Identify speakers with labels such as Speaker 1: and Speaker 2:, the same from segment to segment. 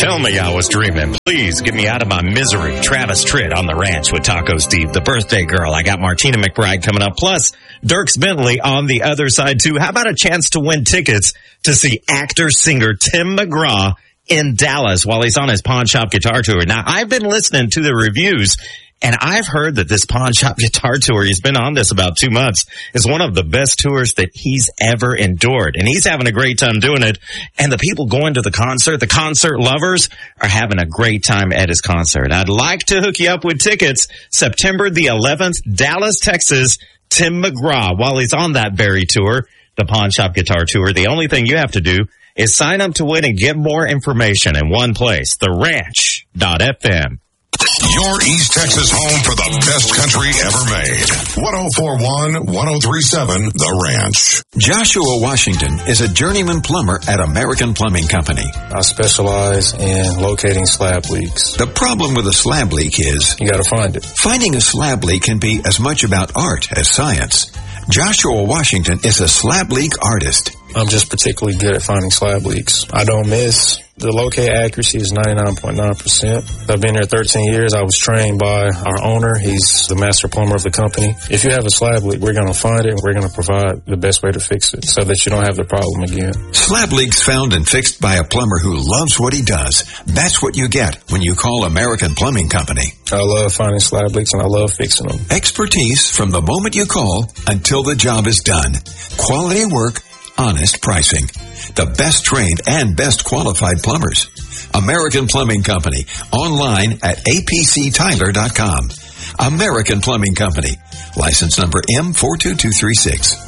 Speaker 1: Tell me I was dreaming. Please get me out of my misery. Travis Tritt on the ranch with Taco Steve, the birthday girl. I got Martina McBride coming up. Plus, Dierks Bentley on the other side, too. How about a chance to win tickets to see actor-singer Tim McGraw in Dallas while he's on his Pawn Shop Guitar Tour? Now, I've been listening to the reviews, and I've heard that this Pawn Shop Guitar Tour, he's been on this about 2 months, is one of the best tours that he's ever endured. And he's having a great time doing it. And the people going to the concert lovers, are having a great time at his concert. I'd like to hook you up with tickets September the 11th, Dallas, Texas, Tim McGraw. While he's on that very tour, the Pawn Shop Guitar Tour, the only thing you have to do is sign up to win and get more information in one place, theranch.fm.
Speaker 2: Your East Texas home for the best country ever made. 1041, 1037, The Ranch.
Speaker 3: Joshua Washington is a journeyman plumber at American Plumbing Company.
Speaker 4: I specialize in locating slab leaks.
Speaker 3: The problem with a slab leak is
Speaker 4: you gotta find it.
Speaker 3: Finding a slab leak can be as much about art as science. Joshua Washington is a slab leak artist.
Speaker 4: I'm just particularly good at finding slab leaks. I don't miss. The locate accuracy is 99.9%. I've been here 13 years. I was trained by our owner. He's the master plumber of the company. If you have a slab leak, we're going to find it and we're going to provide the best way to fix it so that you don't have the problem again.
Speaker 3: Slab leaks found and fixed by a plumber who loves what he does. That's what you get when you call American Plumbing Company.
Speaker 4: I love finding slab leaks and I love fixing them.
Speaker 3: Expertise from the moment you call until the job is done. Quality work, honest pricing. The best trained and best qualified plumbers. American Plumbing Company. Online at apctyler.com. American Plumbing Company. License number M42236.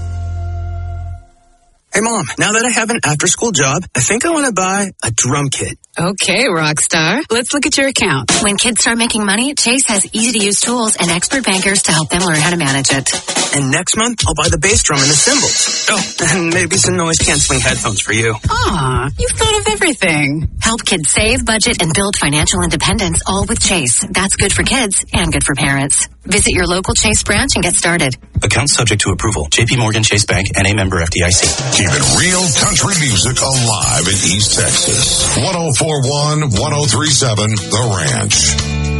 Speaker 5: Hey, Mom, now that I have an after-school job, I think I want to buy a drum kit.
Speaker 6: Okay, Rockstar. Let's look at your account.
Speaker 7: When kids start making money, Chase has easy-to-use tools and expert bankers to help them learn how to manage it.
Speaker 5: And next month, I'll buy the bass drum and the cymbals. Oh, and maybe some noise-canceling headphones for you.
Speaker 6: Aw, you've thought of everything.
Speaker 7: Help kids save, budget, and build financial independence, all with Chase. That's good for kids and good for parents. Visit your local Chase branch and get started.
Speaker 5: Account subject to approval. J.P. Morgan Chase Bank and a member FDIC.
Speaker 2: Keeping real country music alive in East Texas. 1041, 1037, The Ranch.